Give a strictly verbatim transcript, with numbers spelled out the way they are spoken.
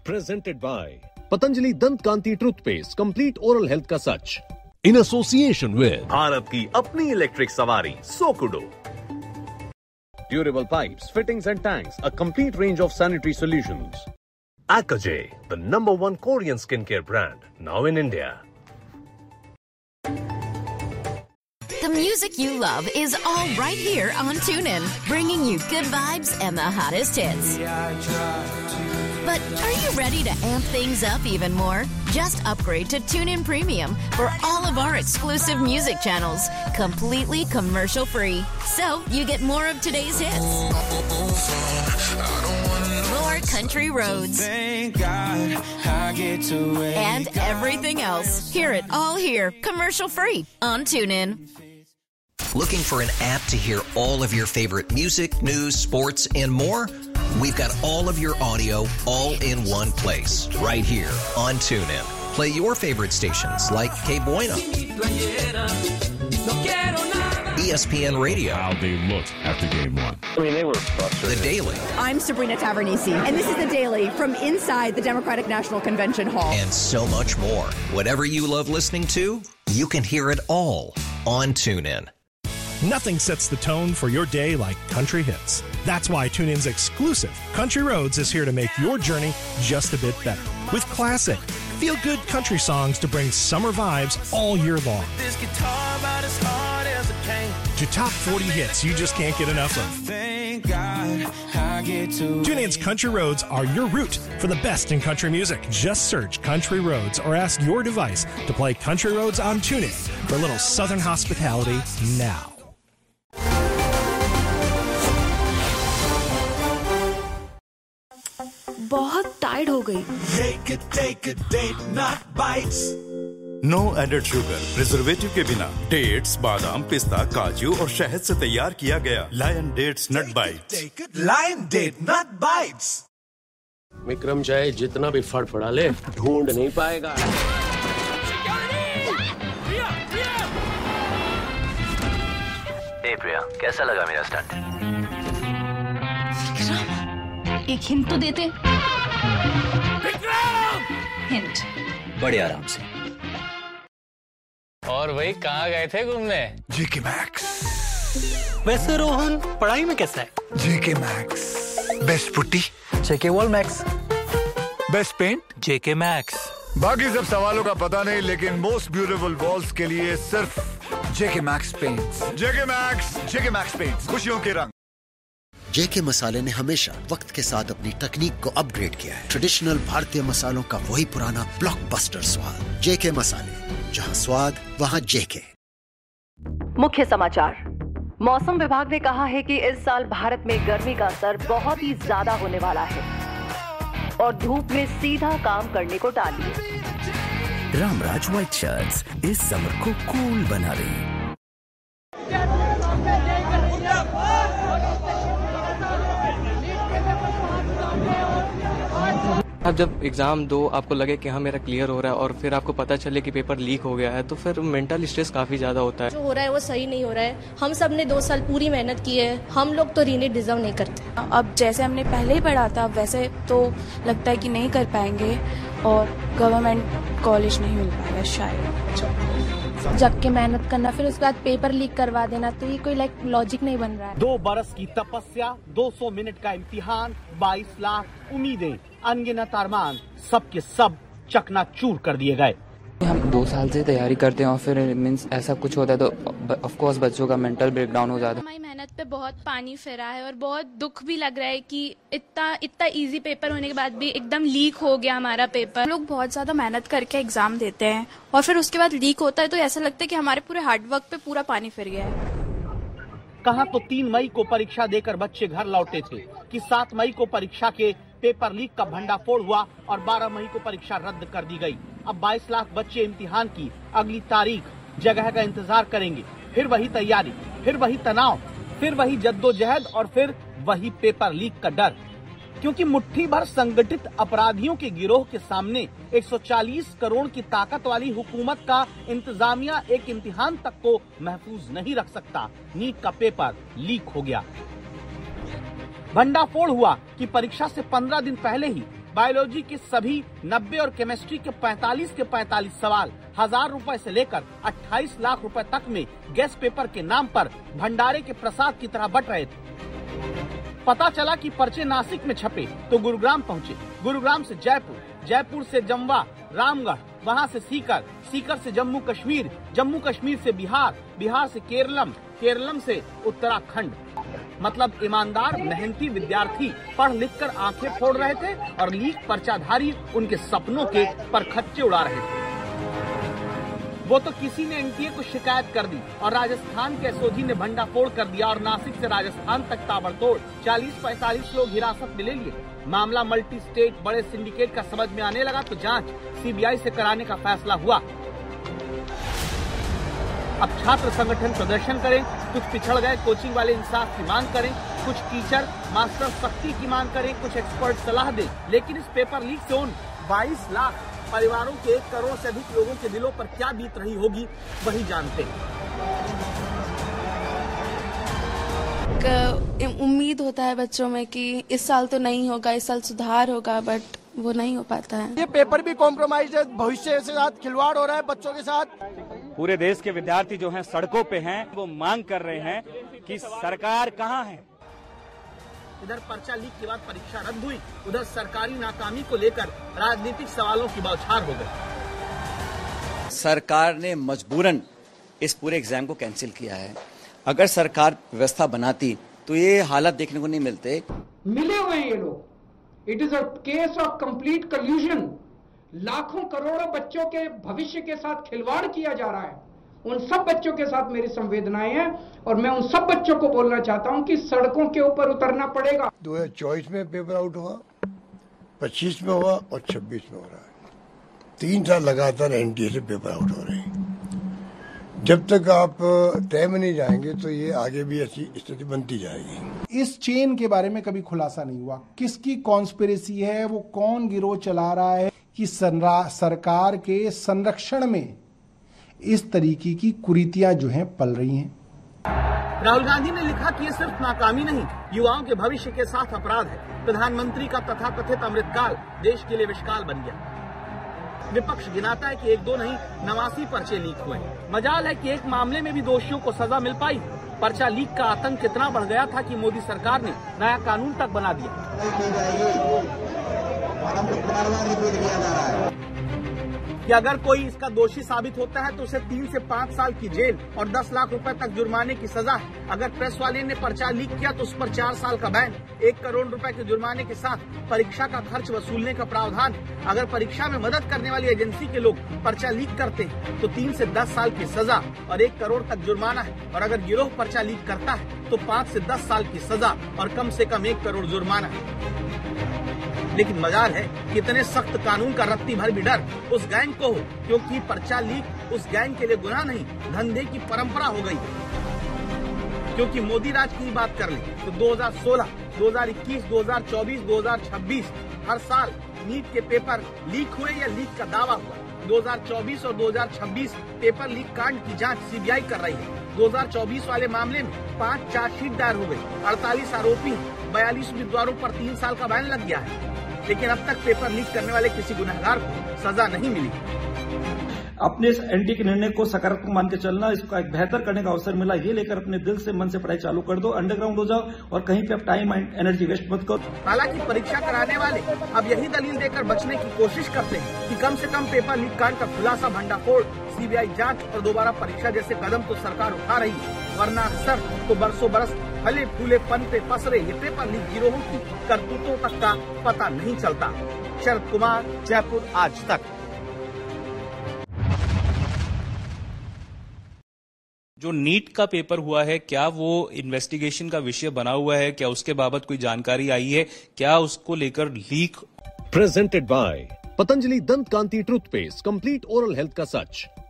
Presented by Patanjali Dant Kanti Toothpaste, complete oral health का सच. In association with Bharat की अपनी electric सवारी सोकुडो. Durable pipes, fittings and tanks, a complete range of sanitary solutions. Akaje, the number one Korean skincare brand, now in India. The music you love is all right here on TuneIn, bringing you good vibes and the hottest hits. But are you ready to amp things up even more? Just upgrade to TuneIn Premium for all of our exclusive music channels, completely commercial-free. So you get more of today's hits, more country roads, Thank God I get to wake and everything else. Hear it all here, commercial-free on TuneIn. Looking for an app to hear all of your favorite music, news, sports, and more? We've got all of your audio all in one place, right here on TuneIn. Play your favorite stations like K Bueno, E S P N Radio. How they looked after game one. I mean, they were frustrated. The Daily. I'm Sabrina Tavernisi, and this is The Daily from inside the Democratic National Convention Hall. And so much more. Whatever you love listening to, you can hear it all on TuneIn. Nothing sets the tone for your day like country hits. That's why TuneIn's exclusive Country Roads is here to make your journey just a bit better. With classic, feel-good country songs to bring summer vibes all year long. this guitar about as hard as a pain. To top forty hits you just can't get enough of. Thank God I get to TuneIn's Country Roads are your route for the best in country music. Just search Country Roads or ask your device to play Country Roads on TuneIn for a little southern hospitality now. बहुत Tide हो गई. Take it, take it, date not bites. No added sugar, preservative के बिना. Dates, बादाम, पिस्ता, काजू और शहद से तैयार किया गया. Lion Dates Nut Bites. Lion Date Nut Bites. Vikram चाहे जितना भी फड़फड़ा ले, ढूंढ नहीं पाएगा. ए प्रिया, कैसा लगा मेरा स्टंट? एक हिंट तो देते. हिंट. बड़े आराम से. और वही कहाँ गए थे घूमने? जेके मैक्स. वैसे रोहन पढ़ाई में कैसा है? जेके मैक्स. Best putty. जेके वॉल मैक्स. Best paint. जेके मैक्स. बाकी सब सवालों का पता नहीं, लेकिन मोस्ट ब्यूटीफुल वॉल्स के लिए सिर्फ जेके मैक्स पेंट्स. जेके मैक्स. जेके मैक्स पेंट्स. खुशियों के रंग. जेके मसाले ने हमेशा वक्त के साथ अपनी तकनीक को अपग्रेड किया है. ट्रेडिशनल भारतीय मसालों का वही पुराना ब्लॉकबस्टर स्वाद. जेके मसाले, जहां स्वाद वहां जेके. मुख्य समाचार. मौसम विभाग ने कहा है कि इस साल भारत में गर्मी का असर बहुत ही ज्यादा होने वाला है और धूप में सीधा काम करने को टालिए. रामराज व्हाइट शर्ट्स इस समर को कूल बना रही. आप जब एग्जाम दो, आपको लगे कि हाँ मेरा क्लियर हो रहा है और फिर आपको पता चले कि पेपर लीक हो गया है, तो फिर मेंटल स्ट्रेस काफी ज्यादा होता है. जो हो रहा है वो सही नहीं हो रहा है. हम सब ने दो साल पूरी मेहनत की है. हम लोग तो रीनीट डिजर्व नहीं करते. अब जैसे हमने पहले ही पढ़ा था वैसे तो लगता है कि नहीं कर पाएंगे और गवर्नमेंट कॉलेज नहीं मिल पाएगा शायद. जग के मेहनत करना, फिर उसके बाद पेपर लीक करवा देना, तो ये कोई लाइक लॉजिक नहीं बन रहा है. दो बरस की तपस्या, दो सौ मिनट का इम्तिहान, बाईस लाख उम्मीदें, अनगिनत अरमान, सब के सब चकनाचूर कर दिए गए. हम दो साल से तैयारी करते हैं और फिर मींस ऐसा कुछ होता है तो ऑफ कोर्स बच्चों का मेंटल ब्रेकडाउन हो जाता है. हमारी मेहनत पे बहुत पानी फिरा है और बहुत दुख भी लग रहा है कि इतना इतना इजी पेपर होने के बाद भी एकदम लीक हो गया हमारा पेपर. हम लोग बहुत ज्यादा मेहनत करके एग्जाम देते हैं और फिर उसके बाद लीक होता है तो ऐसा लगता है कि हमारे पूरे हार्डवर्क पे पूरा पानी फिर गया है. कहा तो तीन मई को परीक्षा देकर बच्चे घर लौटे थे कि सात मई को परीक्षा के पेपर लीक का भंडाफोड़ हुआ और बारह मई को परीक्षा रद्द कर दी गई. अब बाईस लाख बच्चे इम्तिहान की अगली तारीख, जगह का इंतजार करेंगे. फिर वही तैयारी, फिर वही तनाव, फिर वही जद्दोजहद और फिर वही पेपर लीक का डर. क्योंकि मुट्ठी भर संगठित अपराधियों के गिरोह के सामने एक सौ चालीस करोड़ की ताकत वाली हुकूमत का इंतजामिया एक इम्तिहान तक को महफूज नहीं रख सकता. नीट का पेपर लीक हो गया. भंडाफोड़ हुआ कि परीक्षा से पंद्रह दिन पहले ही बायोलॉजी के सभी नब्बे और केमिस्ट्री के पैंतालीस के पैंतालीस सवाल हजार रुपए से लेकर अट्ठाईस लाख रुपए तक में गेस्ट पेपर के नाम पर भंडारे के प्रसाद की तरह बट रहे थे। पता चला कि पर्चे नासिक में छपे तो गुरुग्राम पहुंचे, गुरुग्राम से जयपुर, जयपुर से जमवा, रामगढ़, वहां से सीकर, सीकर से जम्मू कश्मीर, जम्मू कश्मीर से बिहार, बिहार से केरलम, केरलम से उत्तराखंड। मतलब ईमानदार मेहनती विद्यार्थी पढ़ लिख कर आंखें फोड़ रहे थे और लीक पर्चाधारी उनके सपनों के परखच्चे उड़ा रहे थे। वो तो किसी ने एनटीए को शिकायत कर दी और राजस्थान के एसओजी ने भंडाफोड़ कर दिया और नासिक से राजस्थान तक ताबड़तोड़ चालीस पैंतालीस लोग हिरासत में ले लिए। मामला मल्टी स्टेट बड़े सिंडिकेट का समझ में आने लगा तो जांच सीबीआई से कराने का फैसला हुआ। अब छात्र संगठन प्रदर्शन करें, कुछ पिछड़ गए कोचिंग वाले इंसाफ की मांग करें, कुछ टीचर मास्टर सख्ती की मांग करें, कुछ एक्सपर्ट सलाह दें, लेकिन इस पेपर लीक से उन बाईस लाख परिवारों के एक करोड़ से अधिक लोगों के दिलों पर क्या बीत रही होगी वही जानते हैं। उम्मीद होता है बच्चों में कि इस साल तो नहीं होगा, इस साल सुधार होगा, बट वो नहीं हो पाता है। ये पेपर भी कॉम्प्रोमाइज है, भविष्य के साथ खिलवाड़ हो रहा है बच्चों के साथ। पूरे देश के विद्यार्थी जो हैं सड़कों पे हैं, वो मांग कर रहे हैं कि सरकार कहाँ है। इधर पर्चा लीक के बाद परीक्षा रद्द हुई, उधर सरकारी नाकामी को लेकर राजनीतिक सवालों की बौछार हो गई। सरकार ने मजबूरन इस पूरे एग्जाम को कैंसिल किया है। अगर सरकार व्यवस्था बनाती तो ये हालत देखने को नहीं मिलते। मिले हुए हैं ये लोग। It is a case of complete कल्यूजन। लाखों करोड़ों बच्चों के भविष्य के साथ खिलवाड़ किया जा रहा है। उन सब बच्चों के साथ मेरी संवेदनाएं हैं और मैं उन सब बच्चों को बोलना चाहता हूं कि सड़कों के ऊपर उतरना पड़ेगा। दो हजार चौबीस में पेपर आउट हुआ, पच्चीस में हुआ और छब्बीस में हो रहा है। तीन साल लगातार एनटीए से पेपर आउट हो रहे हैं। जब तक आप तय में नहीं जाएंगे तो ये आगे भी ऐसी स्थिति बनती जाएगी। इस चेन के बारे में कभी खुलासा नहीं हुआ, किसकी कॉन्स्पिरेसी है, वो कौन गिरोह चला रहा है कि सरकार के संरक्षण में इस तरीके की कुरीतियां जो हैं पल रही हैं। राहुल गांधी ने लिखा कि ये सिर्फ नाकामी नहीं, युवाओं के भविष्य के साथ अपराध है। प्रधानमंत्री का तथाकथित अमृतकाल देश के लिए विषकाल बन गया। विपक्ष गिनाता है कि एक दो नहीं नवासी पर्चे लीक हुए। मजाल है कि एक मामले में भी दोषियों को सजा मिल पाई। पर्चा लीक का आतंक कितना बढ़ गया था कि मोदी सरकार ने नया कानून तक बना दिया कि अगर कोई इसका दोषी साबित होता है तो उसे तीन से पाँच साल की जेल और दस लाख रुपए तक जुर्माने की सजा है। अगर प्रेस वाले ने पर्चा लीक किया तो उस पर चार साल का बैन, एक करोड़ रुपए के जुर्माने के साथ परीक्षा का खर्च वसूलने का प्रावधान। अगर परीक्षा में मदद करने वाली एजेंसी के लोग पर्चा लीक करते हैं तो तीन से दस साल की सजा और एक करोड़ तक जुर्माना है, और अगर गिरोह पर्चा लीक करता है तो पाँच से दस साल की सजा और कम से कम एक करोड़ जुर्माना है। लेकिन मजाल है कि इतने सख्त कानून का रत्ती भर भी डर उस गैंग को हो, क्योंकि पर्चा लीक उस गैंग के लिए गुनाह नहीं, धंधे की परंपरा हो गई है। क्योंकि मोदी राज की बात कर ले तो दो हजार सोलह, दो हजार इक्कीस, दो हजार चौबीस, दो हजार छब्बीस हर साल नीट के पेपर लीक हुए या लीक का दावा हुआ। दो हजार चौबीस और दो हजार छब्बीस पेपर लीक कांड की जांच सीबीआई कर रही है। दो हजार चौबीस वाले मामले में पांच चार्जशीट दायर हो गई, अड़तालीस आरोपी, बयालीस उम्मीदवारों पर तीन साल का बैन लग गया है। लेकिन अब तक पेपर लीक करने वाले किसी गुनहगार को सजा नहीं मिली। अपने इस एनटी के निर्णय को सकारात्मक मान के चलना, इसका एक बेहतर करने का अवसर मिला, ये लेकर अपने दिल से मन से पढ़ाई चालू कर दो, अंडरग्राउंड हो जाओ और कहीं पे अब टाइम एंड एनर्जी वेस्ट मत करो। हालांकि परीक्षा कराने वाले अब यही दलील देकर बचने की कोशिश करते हैं कि कम से कम पेपर लीक कांड का खुलासा, भंडाफोड़, सीबीआई जांच और दोबारा परीक्षा जैसे कदम तो सरकार उठा रही है, वरना अक्सर तो बरसों बरस फले फूले पन पे पसरे ये पेपर लीक गिरोहों की करतूतों तक का पता नहीं चलता। शरद कुमार, जयपुर, आज तक। जो नीट का पेपर हुआ है, क्या वो इन्वेस्टिगेशन का विषय बना हुआ है? क्या उसके बाबत कोई जानकारी आई है? क्या उसको लेकर लीक? प्रेजेंटेड बाय पतंजलि दंत कांति टूथपेस्ट, कंप्लीट ओरल हेल्थ का सच।